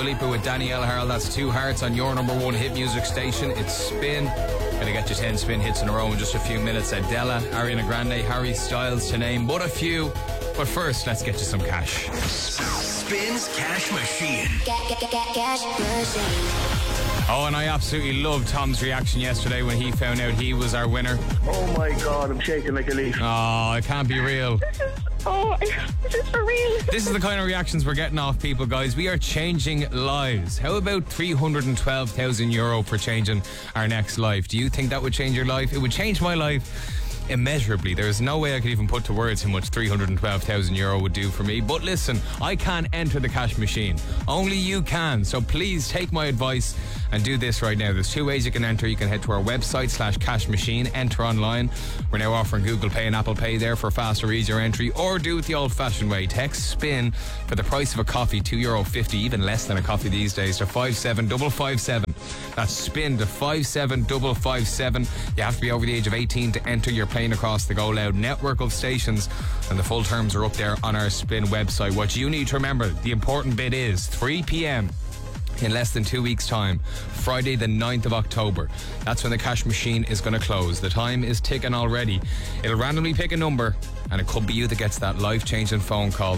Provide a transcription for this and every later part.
Lipa with Danielle Harrell. That's Two Hearts on your number one hit music station. It's Spin. Gonna get you 10 Spin hits in a row in just a few minutes. Adele, Ariana Grande, Harry Styles to name but a few. But first, let's get you some cash. Spin's Cash Machine. Cash machine. Oh, and I absolutely loved Tom's reaction yesterday when he found out he was our winner. Oh my God, I'm shaking like a leaf. Oh, it can't be real. Is this for real? This is the kind of reactions we're getting off people, guys. We are changing lives. How about €312,000 for changing our next life? Do you think that would change your life? It would change my life immeasurably. There's no way I could even put to words how much €312,000 would do for me. But listen, I can't enter the cash machine. Only you can. So please take my advice and do this right now. There's two ways you can enter. You can head to our website /cash machine, enter online. We're now offering Google Pay and Apple Pay there for faster, easier entry, or do it the old-fashioned way. Text SPIN for the price of a coffee, €2.50, even less than a coffee these days, to 57557. That's SPIN to 57557. You have to be over the age of 18 to enter. You're playing across the Go Loud network of stations, and the full terms are up there on our Spin website. What you need to remember, the important bit is 3 p.m. in less than 2 weeks' time, Friday the 9th of October. That's when the cash machine is going to close. The time is ticking already. It'll randomly pick a number, and it could be you that gets that life-changing phone call.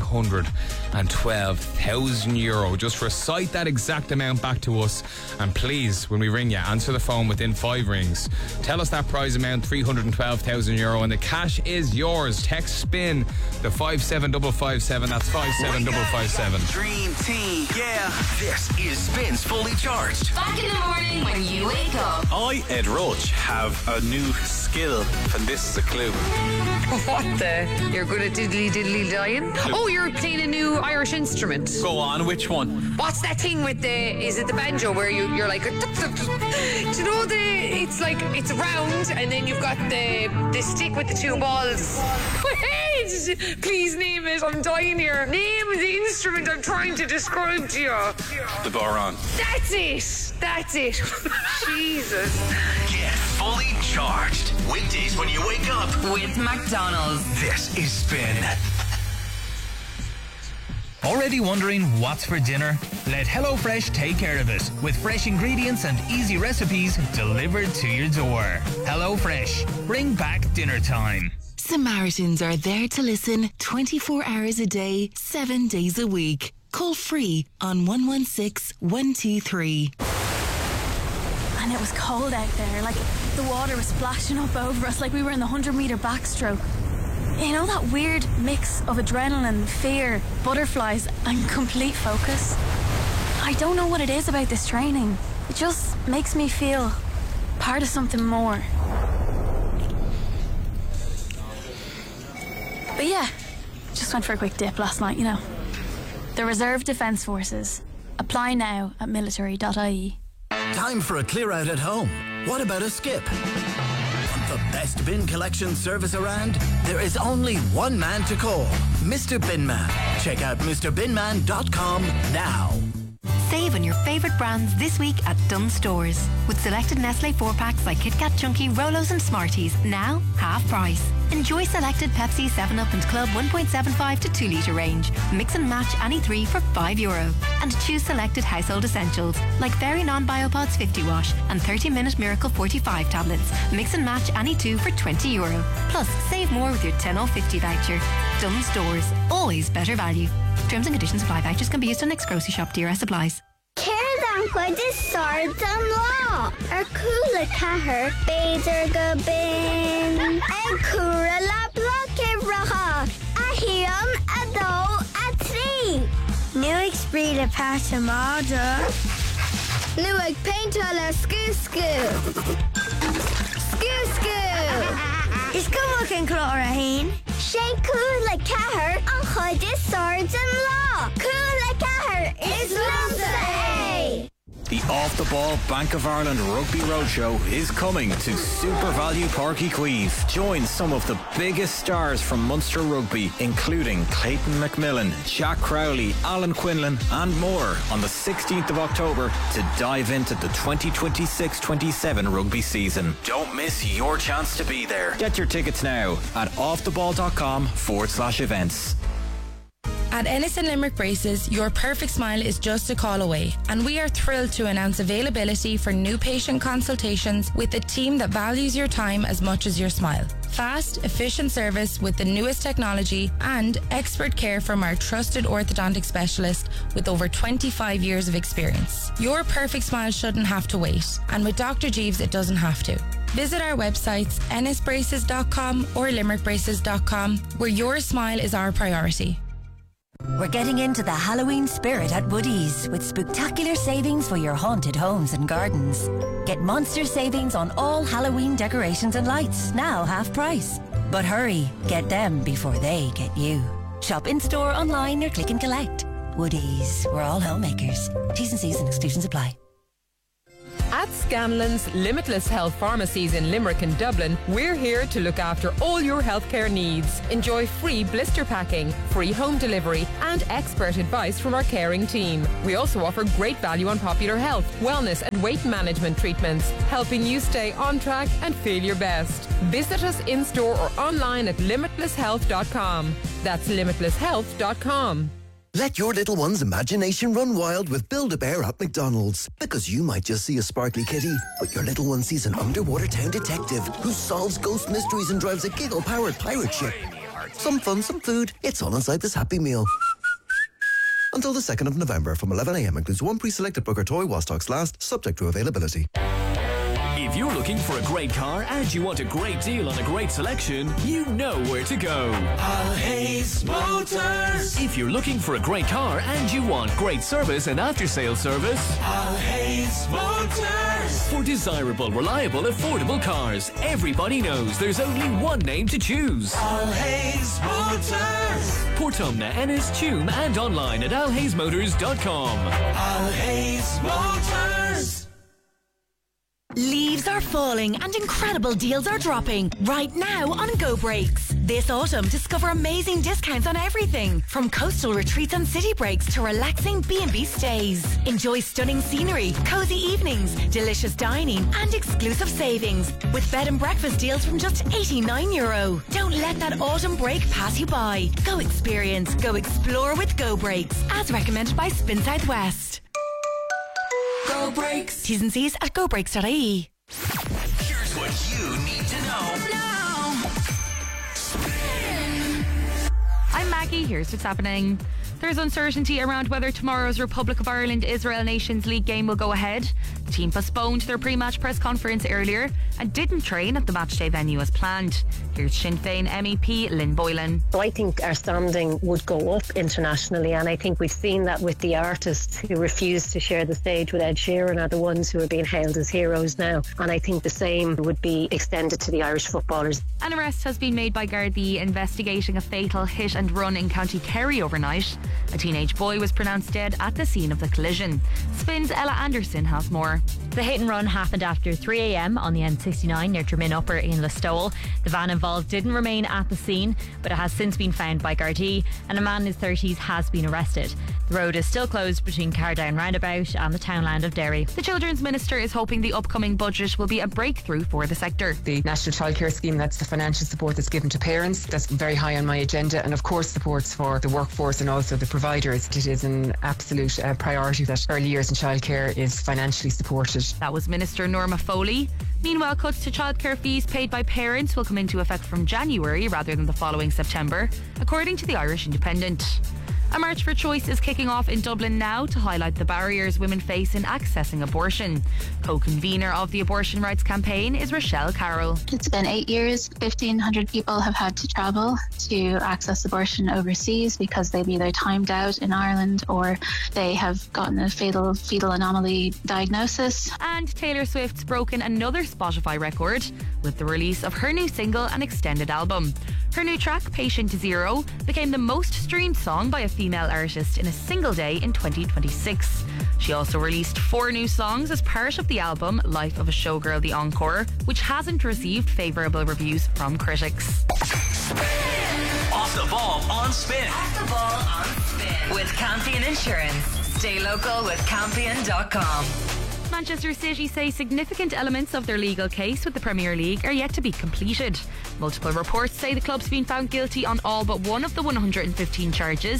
€312,000. Just recite that exact amount back to us, and please, when we ring you, answer the phone within 5 rings. Tell us that prize amount, €312,000, and the cash is yours. Text SPIN to 57557. That's 57557. Dream Team, yeah. This is Spin's Fully Charged. Back in the morning when you wake up. I, Ed Roach, have a new skill, and this is a clue. What the? You're good at diddly diddly dying? Oh, you're playing a new Irish instrument. Go on, which one? What's that thing with is it the banjo where you're like, do you know it's like, it's round and then you've got the stick with the 2 balls. Wait, please name it. I'm dying here. Name the instrument I'm trying to describe to you. The Boron. That's it. Jesus. Get fully charged. Weekdays when you wake up. With McDonald's. This is Spin. Already wondering what's for dinner? Let HelloFresh take care of it with fresh ingredients and easy recipes delivered to your door. HelloFresh, bring back dinner time. Samaritans are there to listen 24 hours a day, 7 days a week. Call free on 116 123. And it was cold out there, like the water was splashing up over us like we were in the 100-metre backstroke. You know that weird mix of adrenaline, fear, butterflies and complete focus? I don't know what it is about this training. It just makes me feel part of something more. But yeah, just went for a quick dip last night, you know. The Reserve Defence Forces. Apply now at military.ie. Time for a clear out at home. What about a skip? Want the best bin collection service around? There is only one man to call, Mr. Binman. Check out MrBinman.com now. Save on your favourite brands this week at Dunnes Stores. With selected Nestle 4-packs like Kit Kat Chunky, Rolos and Smarties, now half price. Enjoy selected Pepsi, 7up and Club 1.75 to 2 litre range. Mix and match any 3 for €5. And choose selected household essentials like Fairy Non-Biopods 50 wash and 30-minute Miracle 45 tablets. Mix and match any 2 for €20. Plus, save more with your 10 off 50 voucher. Dunnes Stores, always better value. Terms and conditions apply. Vouchers can be used on next grocery shop. DRS applies. Céir chuid is sardam lá cúla chathair beidir go bin ag cúra le bloci racha a híam a dó a trí. Nu ag spríd a pátamada. Nu ag painta le scú-scú. Scú-scú. Is cumach an clár a hain? Sé cúla chathair an chuid is sardam lá. Cúla chathair is lovely. The Off the Ball Bank of Ireland Rugby Roadshow is coming to Super Value Páirc Uí Chaoimh. Join some of the biggest stars from Munster Rugby, including Clayton McMillan, Jack Crowley, Alan Quinlan and more on the 16th of October to dive into the 2026-27 rugby season. Don't miss your chance to be there. Get your tickets now at offtheball.com/events. At Ennis and Limerick Braces, your perfect smile is just a call away, and we are thrilled to announce availability for new patient consultations with a team that values your time as much as your smile. Fast, efficient service with the newest technology and expert care from our trusted orthodontic specialist with over 25 years of experience. Your perfect smile shouldn't have to wait, and with Dr. Jeeves it doesn't have to. Visit our websites ennisbraces.com or limerickbraces.com, where your smile is our priority. We're getting into the Halloween spirit at Woodies with spectacular savings for your haunted homes and gardens. Get monster savings on all Halloween decorations and lights, now half price. But hurry, get them before they get you. Shop in-store, online or click and collect. Woodies, we're all homemakers. T's and C's and exclusions apply. At Scanlon's Limitless Health Pharmacies in Limerick and Dublin, we're here to look after all your healthcare needs. Enjoy free blister packing, free home delivery and expert advice from our caring team. We also offer great value on popular health, wellness and weight management treatments, helping you stay on track and feel your best. Visit us in-store or online at limitlesshealth.com. That's limitlesshealth.com. Let your little one's imagination run wild with Build-A-Bear at McDonald's. Because you might just see a sparkly kitty, but your little one sees an underwater town detective who solves ghost mysteries and drives a giggle-powered pirate ship. Some fun, some food. It's all inside this Happy Meal. Until the 2nd of November from 11 a.m. includes one pre-selected Booker toy while stocks last, subject to availability. If you're looking for a great car and you want a great deal on a great selection, you know where to go. Alhays Motors. If you're looking for a great car and you want great service and after-sale service, Alhays Motors. For desirable, reliable, affordable cars, everybody knows there's only one name to choose. Alhays Motors. Portumna, Ennis, Tuam and online at alhaysmotors.com. Alhays Motors. Leaves are falling and incredible deals are dropping right now on Go Breaks. This autumn, discover amazing discounts on everything from coastal retreats and city breaks to relaxing B&B stays. Enjoy stunning scenery, cozy evenings, delicious dining and exclusive savings with bed and breakfast deals from just €89. Don't let that autumn break pass you by. Go experience, go explore with Go Breaks, as recommended by Spin Southwest. Go Breaks. T's and C's at gobreaks.ie. Here's what you need to know now. I'm Maggie. Here's what's happening. There's uncertainty around whether tomorrow's Republic of Ireland-Israel Nations League game will go ahead. The team postponed their pre-match press conference earlier and didn't train at the matchday venue as planned. Here's Sinn Féin MEP Lynn Boylan. So I think our standing would go up internationally, and I think we've seen that with the artists who refuse to share the stage with Ed Sheeran are the ones who are being hailed as heroes now, and I think the same would be extended to the Irish footballers. An arrest has been made by Gardaí investigating a fatal hit and run in County Kerry overnight. A teenage boy was pronounced dead at the scene of the collision. Spin's Ella Anderson has more. The hit and run happened after 3 a.m. on the N69 near Draminn Upper in Listowel. The van involved didn't remain at the scene, but it has since been found by Gardaí, and a man in his 30s has been arrested. The road is still closed between Cardown Roundabout and the townland of Derry. The Children's Minister is hoping the upcoming budget will be a breakthrough for the sector. The National Childcare Scheme, that's the financial support that's given to parents. That's very high on my agenda, and of course supports for the workforce and also the providers. It is an absolute priority that early years in childcare is financially supported. That was Minister Norma Foley. Meanwhile, cuts to childcare fees paid by parents will come into effect from January rather than the following September, according to the Irish Independent. A March for Choice is kicking off in Dublin now to highlight the barriers women face in accessing abortion. Co-convener of the abortion rights campaign is Rochelle Carroll. It's been 8 years. 1,500 people have had to travel to access abortion overseas because they've either timed out in Ireland or they have gotten a fatal fetal anomaly diagnosis. And Taylor Swift's broken another Spotify record with the release of her new single and extended album. Her new track, Patient Zero, became the most streamed song by a female artist in a single day in 2026. She also released 4 new songs as part of the album Life of a Showgirl The Encore, which hasn't received favourable reviews from critics. Off the ball on Spin. Off the ball on Spin. With Campion Insurance. Stay local with Campion.com. Manchester City say significant elements of their legal case with the Premier League are yet to be completed. Multiple reports say the club's been found guilty on all but one of the 115 charges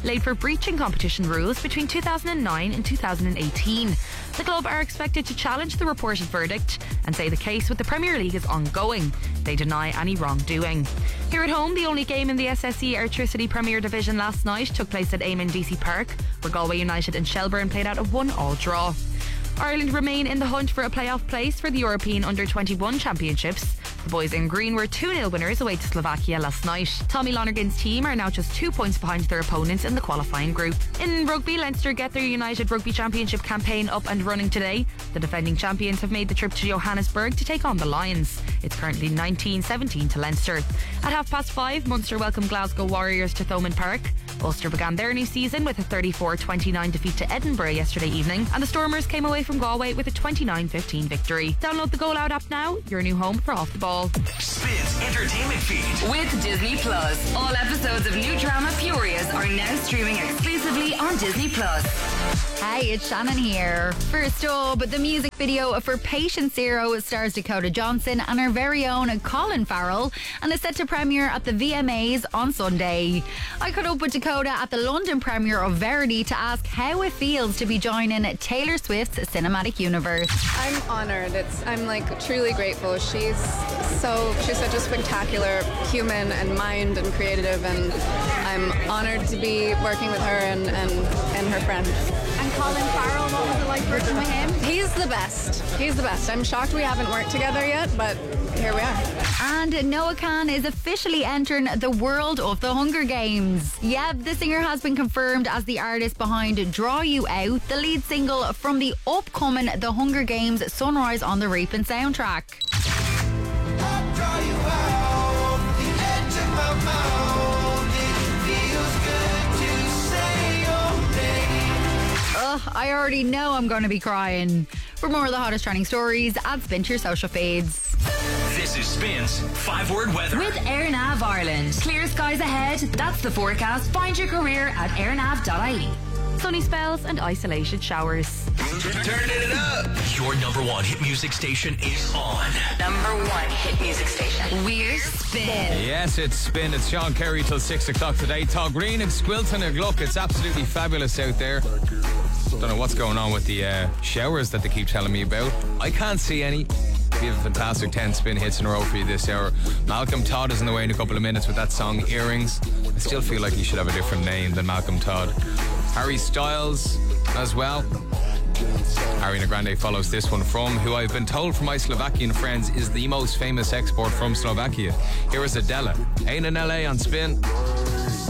laid for breaching competition rules between 2009 and 2018. The club are expected to challenge the reported verdict and say the case with the Premier League is ongoing. They deny any wrongdoing. Here at home, the only game in the SSE Airtricity Premier Division last night took place at Eamon DC Park, where Galway United and Shelbourne played out a 1-1 draw. Ireland remain in the hunt for a playoff place for the European Under-21 Championships. The boys in green were 2-0 winners away to Slovakia last night. Tommy Lonergan's team are now just 2 points behind their opponents in the qualifying group. In rugby, Leinster get their United Rugby Championship campaign up and running today. The defending champions have made the trip to Johannesburg to take on the Lions. It's currently 19-17 to Leinster. At 5:30, Munster welcome Glasgow Warriors to Thomond Park. Ulster began their new season with a 34-29 defeat to Edinburgh yesterday evening, and the Stormers came away from Galway with a 29-15 victory. Download the Goal Out app now, your new home for Off the Ball. Spins Entertainment Feed. With Disney Plus. All episodes of new drama Furious are now streaming exclusively on Disney Plus. Hey, it's Shannon here. First up, the music video for Patient Zero stars Dakota Johnson and her very own Colin Farrell, and is set to premiere at the VMAs on Sunday. I caught up with Dakota at the London premiere of Verity to ask how it feels to be joining Taylor Swift's cinematic universe. I'm honored. I'm like truly grateful. She's such a spectacular human and mind and creative, and I'm honored to be working with her and her friend. And Colin Farrell, what was it like working with him? He's the best. I'm shocked we haven't worked together yet, but here we are. And Noah Khan is officially entering the world of the Hunger Games. Yeah, the singer has been confirmed as the artist behind Draw You Out, the lead single from the upcoming The Hunger Games Sunrise on the Reaping soundtrack. I already know I'm going to be crying. For more of the hottest trending stories, add Spin to your social feeds. This is Spins 5-Word Weather. With AirNav Ireland. Clear skies ahead. That's the forecast. Find your career at airnav.ie. Sunny spells and isolated showers. Turn it up. Your number one hit music station is on. Number one hit music station. We're Spin. Yes, it's Spin. It's Sean Kerry till 6 o'clock today. Tá Green and Squilton and Gluck. It's absolutely fabulous out there. Don't know what's going on with the showers that they keep telling me about. I can't see any. We have a fantastic 10 Spin hits in a row for you this hour. Malcolm Todd is in the way in a couple of minutes with that song Earrings. I still feel like he should have a different name than Malcolm Todd. Harry Styles as well. Ariana Grande follows this one from who I've been told from my Slovakian friends is the most famous export from Slovakia. Here is Adela. Ain't in LA on Spin.